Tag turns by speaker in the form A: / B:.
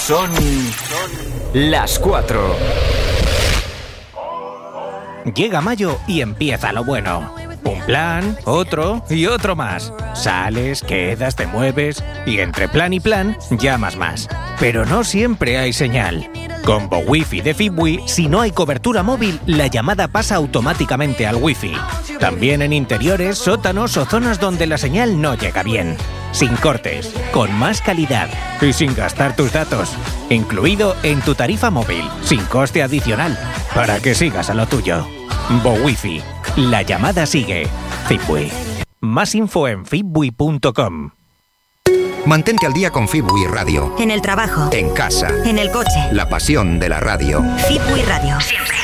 A: Son las 4.
B: Llega mayo y empieza lo bueno. Un plan, otro y otro más. Sales, quedas, te mueves y entre plan y plan llamas más. Pero no siempre hay señal. Con Wi-Fi de Fibwi, si no hay cobertura móvil, la llamada pasa automáticamente al Wi-Fi. También en interiores, sótanos o zonas donde la señal no llega bien. Sin cortes, con más calidad y sin gastar tus datos. Incluido en tu tarifa móvil, sin coste adicional, para que sigas a lo tuyo. Wi-Fi. La llamada sigue. Fibwi. Más info en fibwi.com.
C: Mantente al día con Fibwi Radio.
D: En el trabajo.
C: En casa.
D: En el coche.
C: La pasión de la radio.
D: Fibwi Radio. Siempre.